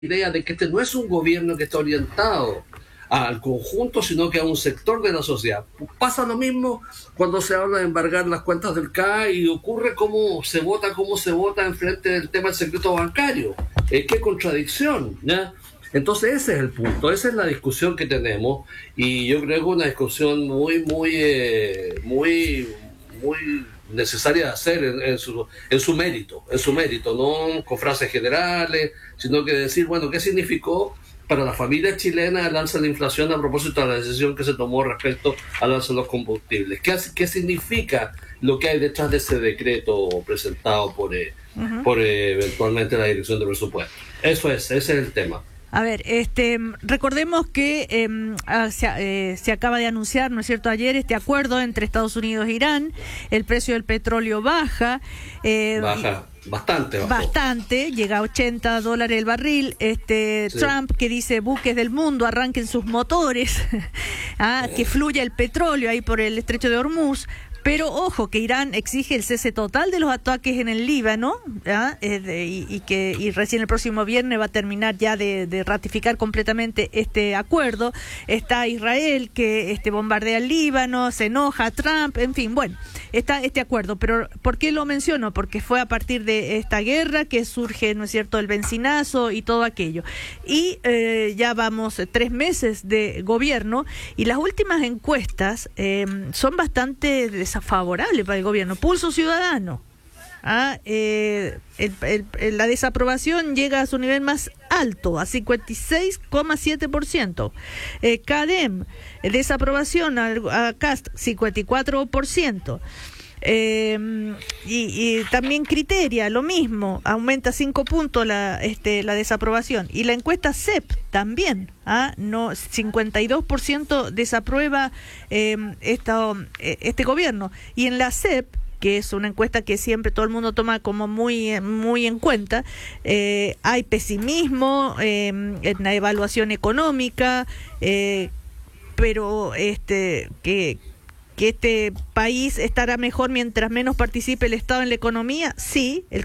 idea de que este no es un gobierno que está orientado al conjunto, sino que a un sector de la sociedad. Pasa lo mismo cuando se habla de embargar las cuentas del CAE y ocurre cómo se vota en frente del tema del secreto bancario. Qué contradicción, ¿ya? Entonces ese es el punto, esa es la discusión que tenemos, y yo creo que es una discusión muy necesaria de hacer en su mérito, no con frases generales, sino que decir, bueno, ¿qué significó para la familia chilena el alza de la inflación a propósito de la decisión que se tomó respecto al alza de los combustibles? ¿Qué significa lo que hay detrás de ese decreto presentado por eventualmente la Dirección de Presupuesto? Ese es el tema. A ver, recordemos que se acaba de anunciar, ¿no es cierto?, ayer este acuerdo entre Estados Unidos e Irán. El precio del petróleo baja. Bastante, llega a $80 el barril. Sí. Trump, que dice buques del mundo arranquen sus motores, que fluya el petróleo ahí por el estrecho de Hormuz. Pero ojo, que Irán exige el cese total de los ataques en el Líbano, y recién el próximo viernes va a terminar ya de ratificar completamente este acuerdo. Está Israel, que bombardea el Líbano, se enoja a Trump, en fin, bueno, está este acuerdo. Pero ¿por qué lo menciono? Porque fue a partir de esta guerra que surge, ¿no es cierto?, el bencinazo y todo aquello. Y ya vamos 3 meses de gobierno, y las últimas encuestas son bastante favorable para el gobierno. Pulso Ciudadano, la desaprobación llega a su nivel más alto, a 56,7%. CADEM, desaprobación a Cast, 54%. Y también Criteria, lo mismo, aumenta 5 puntos la desaprobación. Y la encuesta CEP también, 52% desaprueba este gobierno. Y en la CEP, que es una encuesta que siempre todo el mundo toma como muy en cuenta, hay pesimismo en la evaluación económica, pero que este país estará mejor mientras menos participe el Estado en la economía. Sí, el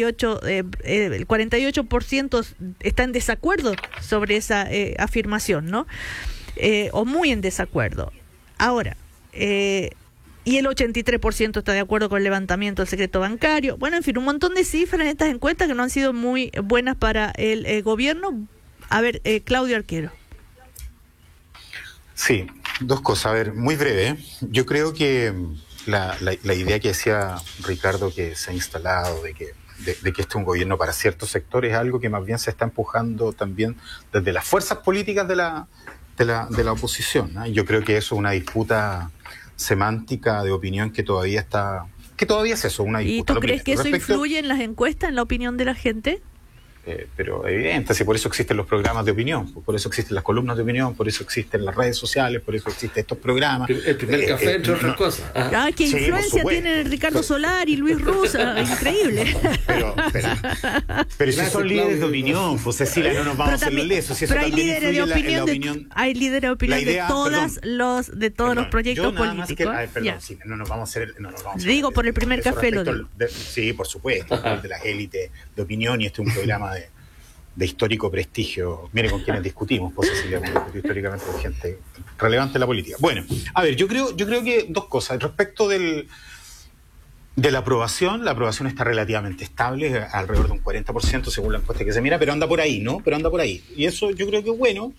48% está en desacuerdo sobre esa afirmación, ¿no? O muy en desacuerdo. Ahora, y el 83% está de acuerdo con el levantamiento del secreto bancario. Bueno, en fin, un montón de cifras en estas encuestas que no han sido muy buenas para el gobierno. A ver, Claudio Arquero. Sí, 2 cosas. A ver, muy breve. Yo creo que la idea que decía Ricardo, que se ha instalado de que este es un gobierno para ciertos sectores, es algo que más bien se está empujando también desde las fuerzas políticas de la oposición, ¿no? Yo creo que eso es una disputa semántica de opinión que todavía es eso, una disputa. ¿Y tú crees que eso influye en las encuestas, en la opinión de la gente? Pero evidente, si por eso existen los programas de opinión, por eso existen las columnas de opinión, por eso existen las redes sociales, por eso existen estos programas. El primer café, entre otras cosas. ¡Qué influencia tienen Ricardo Solar y Luis Rusa! Increíble. Pero si son líderes de opinión, pues Cecilia, no nos vamos a hacer los lesos. Si pero hay líderes de opinión, hay líderes de opinión de todos los proyectos políticos. No nos vamos a hacer. Digo, por el primer café lo digo. Sí, por supuesto, de las élites de opinión, y este es un programa de histórico prestigio. Mire con quienes discutimos, pues Cecilia, históricamente con gente relevante en la política. Bueno, a ver, yo creo que 2 cosas. Respecto de la aprobación está relativamente estable, alrededor de un 40% según la encuesta que se mira, pero anda por ahí, ¿no? Y eso yo creo que es bueno.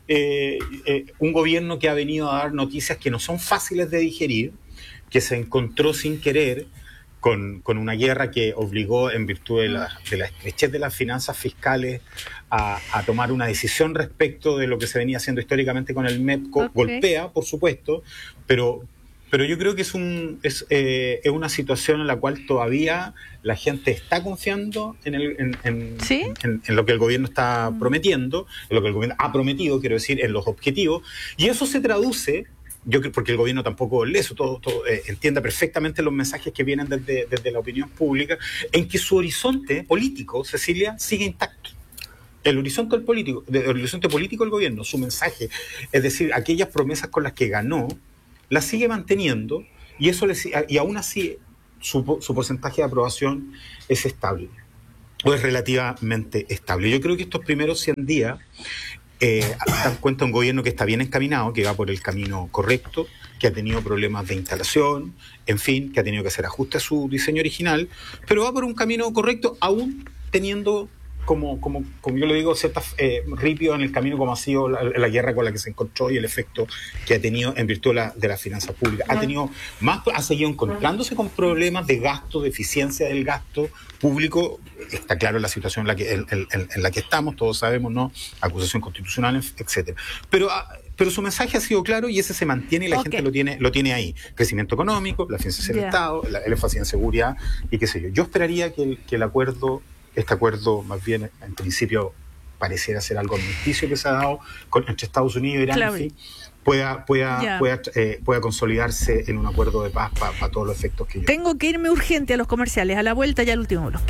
Un gobierno que ha venido a dar noticias que no son fáciles de digerir, que se encontró sin querer con una guerra que obligó, en virtud de la estrechez de las finanzas fiscales, a tomar una decisión respecto de lo que se venía haciendo históricamente con el MEP. Golpea, por supuesto, pero yo creo que es una situación en la cual todavía la gente está confiando en lo que el gobierno está prometiendo, en lo que el gobierno ha prometido, quiero decir, en los objetivos, y eso se traduce. Yo creo, porque el gobierno tampoco lee eso, todo entiende perfectamente los mensajes que vienen desde la opinión pública, en que su horizonte político, Cecilia, sigue intacto. El horizonte político del gobierno, su mensaje, es decir, aquellas promesas con las que ganó, las sigue manteniendo, y aún así su porcentaje de aprobación es estable. o es relativamente estable. Yo creo que estos primeros 100 días dan cuenta de un gobierno que está bien encaminado, que va por el camino correcto, que ha tenido problemas de instalación, en fin, que ha tenido que hacer ajustes a su diseño original, pero va por un camino correcto, aún teniendo, como yo le digo, ciertas ripios en el camino, como ha sido la guerra con la que se encontró y el efecto que ha tenido en virtud de las finanzas públicas. Ha seguido encontrándose con problemas de gasto, de eficiencia del gasto público. Está claro la situación en la que estamos, todos sabemos, ¿no? Acusación constitucional, etcétera. Pero su mensaje ha sido claro y ese se mantiene y la gente lo tiene ahí. Crecimiento económico, la financiación del Estado, el énfasis en seguridad y qué sé yo. Yo esperaría que este acuerdo, más bien, en principio, pareciera ser algo armisticio que se ha dado entre Estados Unidos y Irán, en fin, pueda consolidarse en un acuerdo de paz para todos los efectos que yo. Tengo que irme urgente a los comerciales. A la vuelta ya el último bloque.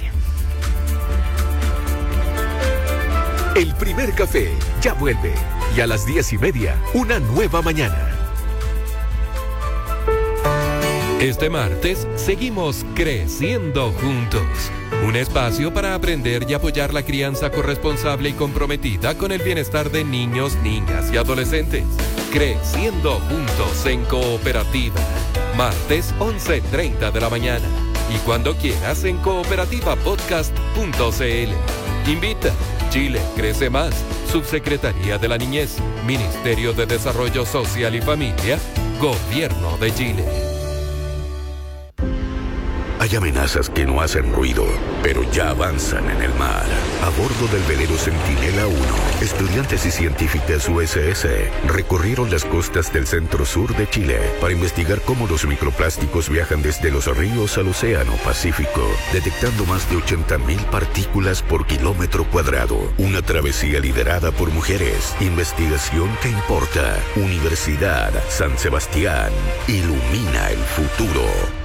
El primer café ya vuelve. Y a las 10:30, una nueva mañana. Este martes seguimos creciendo juntos. Un espacio para aprender y apoyar la crianza corresponsable y comprometida con el bienestar de niños, niñas y adolescentes. Creciendo juntos en cooperativa. Martes 11:30 de la mañana. Y cuando quieras en cooperativapodcast.cl. Invita. Chile crece más. Subsecretaría de la Niñez. Ministerio de Desarrollo Social y Familia. Gobierno de Chile. Hay amenazas que no hacen ruido, pero ya avanzan en el mar. A bordo del velero Centinela 1, estudiantes y científicas USS recorrieron las costas del centro-sur de Chile para investigar cómo los microplásticos viajan desde los ríos al Océano Pacífico, detectando más de 80.000 partículas por kilómetro cuadrado. Una travesía liderada por mujeres. Investigación que importa. Universidad San Sebastián. Ilumina el futuro.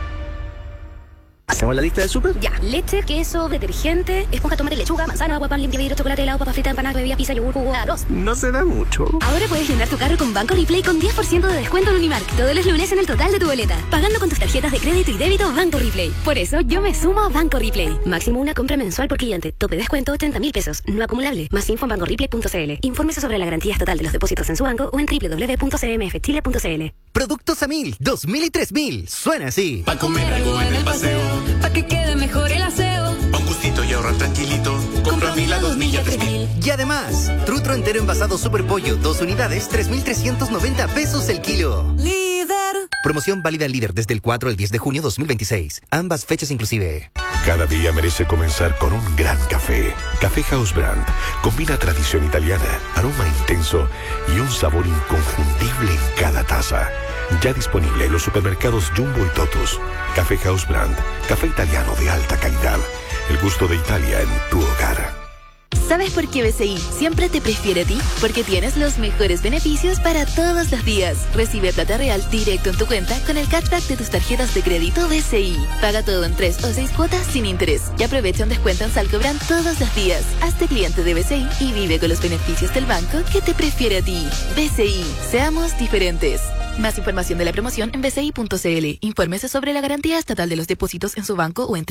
¿Hacemos la lista del súper? Ya, leche, queso, detergente, esponja, tomate, lechuga, manzana, agua, pan, limpia vidrio, chocolate, helado, papa frita, empanada, bebida, pizza, yogur, jugo, arroz. No se da mucho. Ahora puedes llenar tu carro con Banco Replay con 10% de descuento en Unimark todos los lunes en el total de tu boleta, pagando con tus tarjetas de crédito y débito Banco Replay. Por eso yo me sumo a Banco Replay. Máximo una compra mensual por cliente. Tope de descuento 30.000 pesos. No acumulable. Más info en bancoreplay.cl. Infórmese sobre la garantía estatal de los depósitos en su banco o en www.cmfchile.cl. Productos a 1000, 2000 y 3000. Suena así. Pa' comer algo en el paseo. Pa' que quede mejor el aseo. Pa' un gustito y ahorrar tranquilito. Compra 1000 a 2000 y a 3000. Y además, trutro entero envasado Super Pollo, 2 unidades, 3.390 pesos el kilo. Líder. Promoción válida en Líder desde el 4 al 10 de junio 2026. Ambas fechas inclusive. Cada día merece comenzar con un gran café. Café House Brand combina tradición italiana, aroma intenso y un sabor inconfundible en cada taza. Ya disponible en los supermercados Jumbo y Totus. Café House Brand, café italiano de alta calidad. El gusto de Italia en tu hogar. ¿Sabes por qué BCI siempre te prefiere a ti? Porque tienes los mejores beneficios para todos los días. Recibe plata real directo en tu cuenta con el cashback de tus tarjetas de crédito BCI. Paga todo en 3 o 6 cuotas sin interés. Y aprovecha un descuento en Salcobrand todos los días. Hazte cliente de BCI y vive con los beneficios del banco que te prefiere a ti. BCI, seamos diferentes. Más información de la promoción en bci.cl. Infórmese sobre la garantía estatal de los depósitos en su banco o en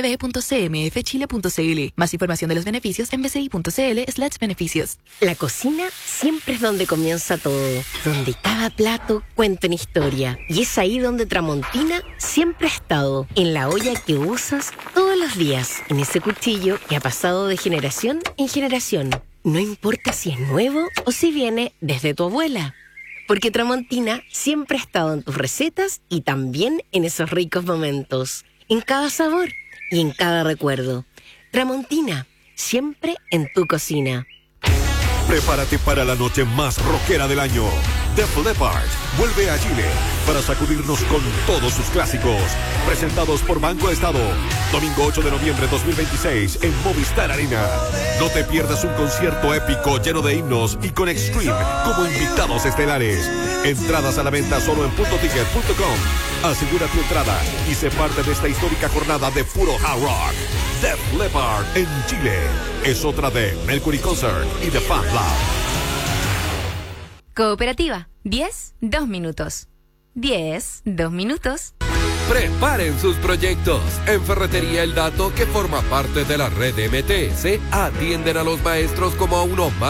www.cmfchile.cl. Más información de los beneficios en bci.cl/beneficios. La cocina siempre es donde comienza todo, donde cada plato cuenta una historia. Y es ahí donde Tramontina siempre ha estado, en la olla que usas todos los días, en ese cuchillo que ha pasado de generación en generación. No importa si es nuevo o si viene desde tu abuela. Porque Tramontina siempre ha estado en tus recetas y también en esos ricos momentos, en cada sabor y en cada recuerdo. Tramontina, siempre en tu cocina. Prepárate para la noche más rockera del año. Def Leppard vuelve a Chile para sacudirnos con todos sus clásicos. Presentados por Banco Estado. Domingo 8 de noviembre 2026 en Movistar Arena. No te pierdas un concierto épico lleno de himnos y con Extreme como invitados estelares. Entradas a la venta solo en puntoticket.com. Asegura tu entrada y sé parte de esta histórica jornada de puro hard rock. Def Leppard en Chile. Es otra de Mercury Concert y The Fan Lab. Cooperativa. 10, 2 minutos. 10, 2 minutos. Preparen sus proyectos. En Ferretería El Dato, que forma parte de la red MTS, atienden a los maestros como a uno más